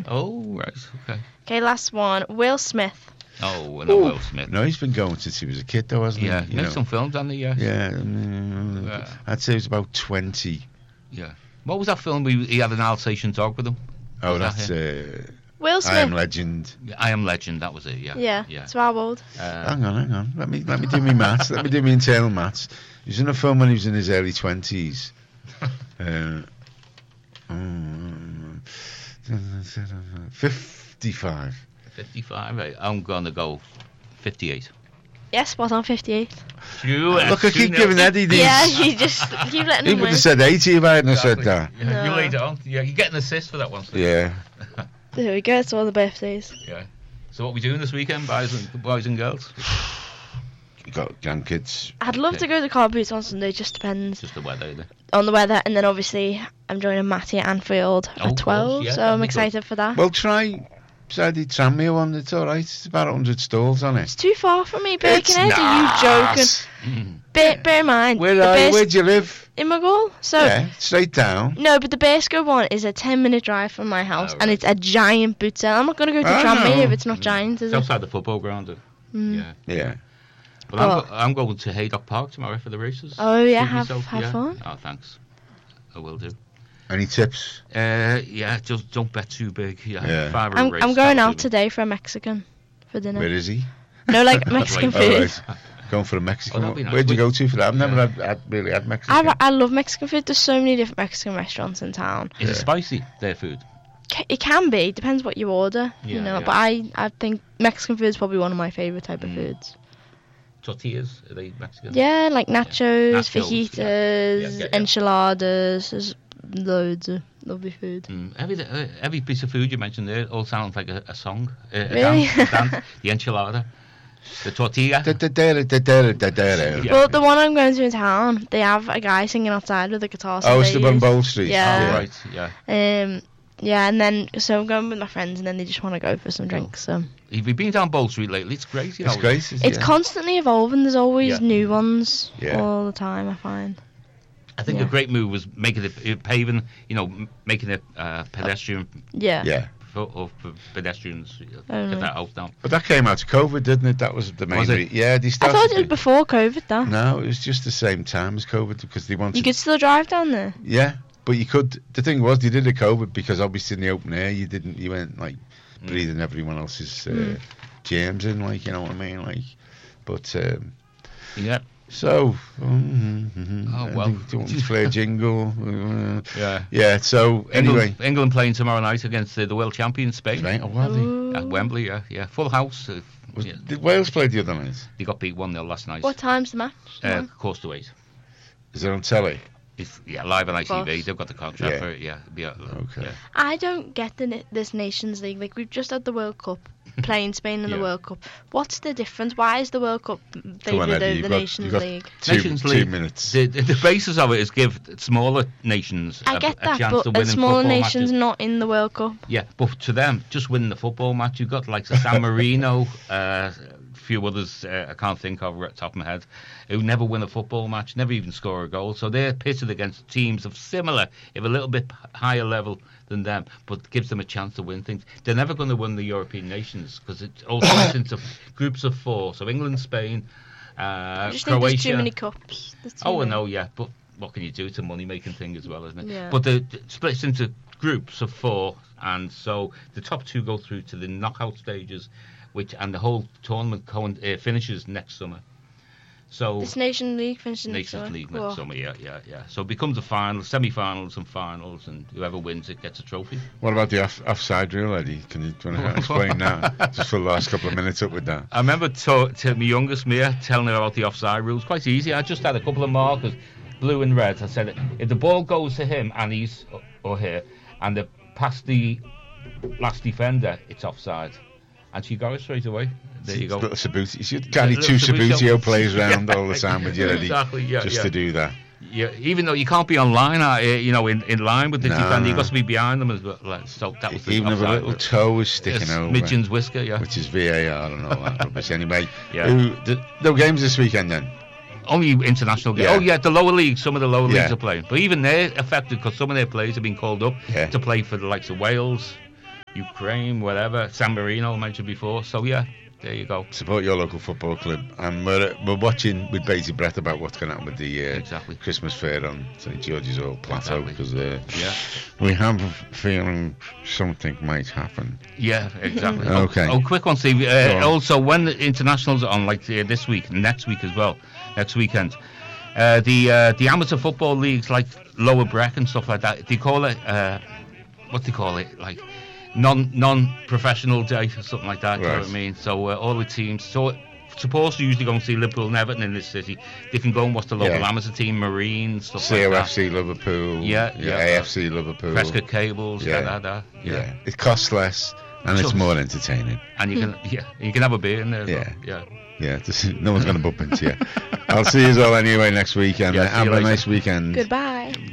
King. Oh, right, okay. Okay, last one. Will Smith. Oh, no, Will Smith. No, he's been going since he was a kid, though, hasn't Yeah, he? made some films, hasn't he? Yes. Yeah, I'd say he was about 20. Yeah. What was that film? He had an Alsatian dog with him. Oh, Was that's Will Smith. I Am Legend. I Am Legend. That was it. Yeah. Yeah. So how old? Hang on. Let me do my maths. Let me do my internal maths. He was in a film when he was in his early 20s. 55. 55. Right. I'm gonna go 58. Yes, spot on 58. Look, I keep giving Eddie these. Yeah, you just keep letting He him would win. have said 80 if I hadn't have said that. Yeah, No. you laid it on. Yeah, you get an assist for that one. So. Yeah. There we go, it's all the birthdays. Yeah. So what we doing this weekend, boys and girls? You got grandkids. I'd love to go to Car Boots on Sunday, just depends Just the weather. Isn't it? on the weather. And then obviously I'm joining Matty at Anfield Oh, at 12, yeah, so that'd I'm be excited for that. Well, try Saturday Tranmere one. It's all right. It's about 100 stalls on it. It's too far from me, It's Birkenhead. Are you joking? Bear in mind, Where the are you? base Where do you live? in Maghull. So Yeah, straight down. no, but the Bearscope one is a 10-minute drive from my house, Oh, and right. it's a giant boot sale. I'm not going to go to Oh, Tranmere no. if it's not giant, is It's it? outside the football ground. Yeah. Yeah. But I'm going to Haydock Park tomorrow for the races. Oh, yeah, Treat have myself, yeah. fun. Oh, thanks. I will do. Any tips? Yeah, just don't bet too big. Yeah. 5 I'm race, going that'll out do me. today for a Mexican for dinner. Where is he? No, like Mexican Right. food. Right. Going for a Mexican. that'd be nice. Where'd you go to for that? I've never really had Mexican. I love Mexican food. There's so many different Mexican restaurants in town. Is it spicy, their food? It can be, depends what you order, you Yeah, know. yeah. But I think Mexican food is probably one of my favourite type of foods. Tortillas? Are they Mexican? Yeah, like nachos, Nachos, fajitas, yeah. enchiladas. There's loads of lovely food. Every piece of food you mentioned there all sounds like a song. A Really? dance. The enchilada. The tortilla. Yeah. Well, the one I'm going to in town, they have a guy singing outside with a guitar. So Oh, it's they the one use- Bowl Street. Yeah. Oh, right, yeah. Yeah, and then so I'm going with my friends, and then they just want to go for some drinks. So Have you been down Bowl Street lately? It's great, you know. It's great. it's constantly evolving. There's always Yeah. new ones Yeah. all the time. I find. I think Yeah. a great move was making it paving, making it pedestrian Yeah. Yeah. for pedestrians. Oh, Get no. that out now. But that came out of COVID, didn't it? That was the main Was it? reason. Yeah, they I started. thought it was before COVID, though. No, it was just the same time as COVID because they wanted. You could still drive down there. Yeah, but you could. The thing was, they did a COVID because obviously in the open air, you weren't like breathing everyone else's germs in, like, you know what I mean, like. But Yeah. so. Oh, well. Do you want me to play a jingle? Yeah. Yeah. So anyway, England playing tomorrow night against the world champion Spain. right? Oh, well, Ooh. At Wembley, yeah. Full house. did Wales play the other night? They got beat 1-0 last night. What time's the match? Course to 8. Is it on telly? It's, live on ITV. Course. They've got the contract Yeah. for it. Yeah. Okay. Yeah. I don't get this Nations League. Like, we've just had the World Cup, playing Spain in the Yeah. World Cup. What's the difference? Why is the World Cup Come on, favour Eddie, the you've Nations got League? Nations 2 League, minutes. The basis of it is give smaller nations I get a that, chance but to a win in smaller football nation's matches. not in the World Cup. Yeah, but to them, just winning the football match, you've got like San Marino, a few others I can't think of right at the top of my head, who never win a football match, never even score a goal. So they're pitted against teams of similar, if a little bit higher level than them, but gives them a chance to win things. They're never going to win the European nations because it all splits into groups of 4. So England, Spain, I just think there's Croatia. too many cups. There's too Oh, I many. know, yeah, but what can you do? It's a money-making thing as well, isn't it? Yeah. But the splits into groups of 4, and so the top 2 go through to the knockout stages, and the whole tournament finishes next summer. So This Nation League finishes next Nations summer. League Cool. next summer, yeah. So it becomes a final, semi-finals and finals, and whoever wins it gets a trophy. What about the offside rule, Eddie? Do you want to explain that? Just for the last couple of minutes up with that. I remember to my youngest Mia telling her about the offside rules. Quite easy. I just had a couple of markers, blue and red. I said, if the ball goes to him and he's or her, and they pass the last defender, it's offside. And she got it straight away. There you go. Little Sabutio. You should carry Little 2 Sabutio. Sabutio players around all the time with you, Eddie. Exactly, yeah, Just yeah. to do that. Yeah, even though you can't be online, in line with the No, defender, no. you've got to be behind them as well. Like, so that was the Even if a offside. little toe is sticking It's over. Midgeon's whisker, yeah. Which is VAR and all that rubbish. Anyway, Yeah. no games this weekend then? Only international games. Yeah. Oh, yeah, the lower leagues. Some of the lower Yeah. leagues are playing. But even they're affected because some of their players have been called up Yeah. to play for the likes of Wales, Ukraine, whatever. San Marino mentioned before. So yeah, there you go. Support your local football club, and we're watching with bated breath about what's going to happen with the Exactly. Christmas fair on St George's Hall Plateau, because we have a feeling something might happen. Yeah, exactly. Okay. Oh, quick one, Steve. Go on. Also, when the internationals are on, like this week, next week as well, next weekend, the amateur football leagues, like Lower Breck and stuff like that, they call it what do they call it, like non-professional day or something like that. You know what I mean? So all the teams, supposed to usually go and see Liverpool and Everton in this city. They can go and watch the local amateur team, Marine, stuff like that. COFC Liverpool, AFC Liverpool, Prescott Cables, yeah. It costs less and it's more entertaining. And you can you can have a beer in there. Yeah, no one's going to bump into you. I'll see you all anyway next weekend. Yeah, have a nice weekend. Goodbye.